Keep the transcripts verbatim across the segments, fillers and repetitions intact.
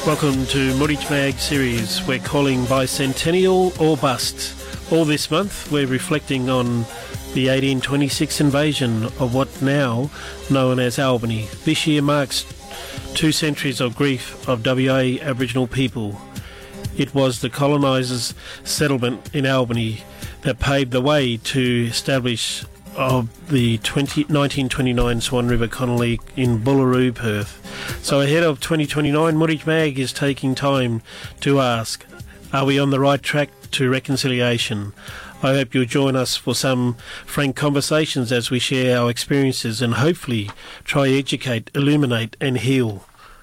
Welcome to Murich Mag series. We're calling Bicentennial or Bust. All this month we're reflecting on the eighteen twenty-six invasion of what now known as Albany. This year marks two centuries of grief of W A Aboriginal people. It was the colonisers' settlement in Albany that paved the way to establish of the twenty, nineteen twenty-nine Swan River Colony in Bullaroo, Perth. So ahead of twenty twenty-nine, Murich Mag is taking time to ask, are we on the right track to reconciliation? I hope you'll join us for some frank conversations as we share our experiences and hopefully try educate, illuminate and heal.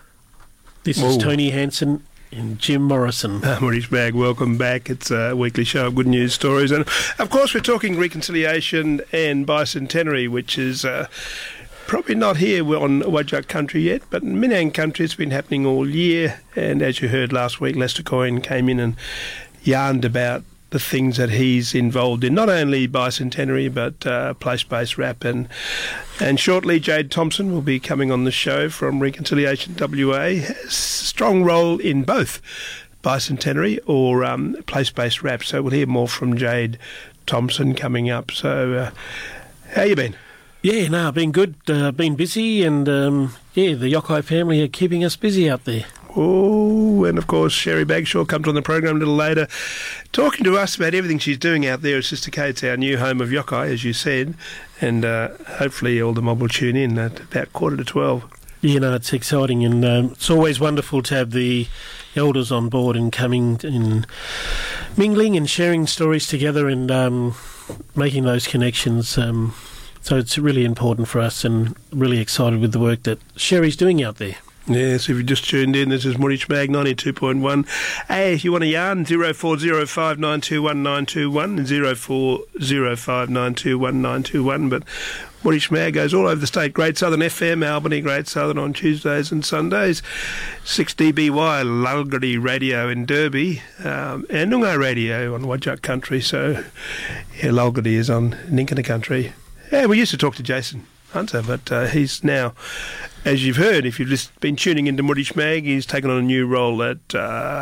This Whoa. is Tony Hansen and Jim Morrison. Uh, Murich Mag, welcome back. It's a weekly show of good news stories. And, of course, we're talking reconciliation and bicentenary, which is uh, probably not here on Whadjuk country yet, but in Minang country it's been happening all year. And as you heard last week, Lester Coyne came in and yarned about the things that he's involved in, not only bicentenary but uh, place-based rap, and and shortly Jade Thompson will be coming on the show from Reconciliation W A. Has a strong role in both bicentenary or um, place-based rap, so we'll hear more from Jade Thompson coming up. So uh, how you been? Yeah, no, been good, uh, been busy, and um, yeah, the Yokai family are keeping us busy out there. Oh, and of course Sherry Bagshaw comes on the program a little later, talking to us about everything she's doing out there at Sister Kate's, our new home of Yokai, as you said, and uh, hopefully all the mob will tune in at about quarter to twelve. You know, it's exciting, and um, it's always wonderful to have the elders on board and coming and mingling and sharing stories together and um, making those connections. Um, so it's really important for us, and really excited with the work that Sherry's doing out there. Yes, if you just tuned in, this is Murich Mag ninety-two point one. Hey, if you want a yarn, zero four zero five nine two one nine two one, zero four zero five nine two one nine two one. But Murich Mag goes all over the state. Great Southern F M, Albany, Great Southern on Tuesdays and Sundays. six D B Y, Lalgary Radio in Derby, um, and Noongar Radio on Whadjuk country. So, yeah, Lalgary is on Ninkana country. Yeah, we used to talk to Jason Hunter, but uh, he's now, as you've heard, if you've just been tuning into Murich Mag, he's taken on a new role at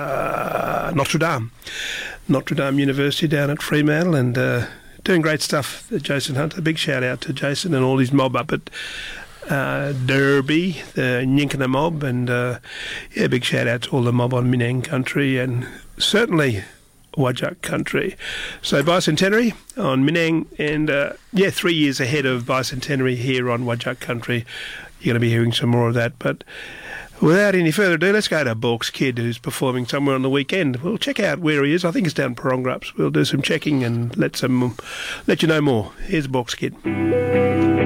uh, Notre Dame, Notre Dame University down at Fremantle, and uh, doing great stuff, Jason Hunter. Big shout out to Jason and all his mob up at uh, Derby, the Ninkana mob, and uh, yeah, big shout out to all the mob on Minang country, and certainly Whadjuk country. So bicentenary on Minang, and uh, yeah, three years ahead of bicentenary here on Whadjuk country. You're going to be hearing some more of that. But without any further ado, let's go to Bork's Kid, who's performing somewhere on the weekend. We'll check out where he is. I think it's down Porongrups. We'll do some checking and let some let you know more. Here's Bork's Kid.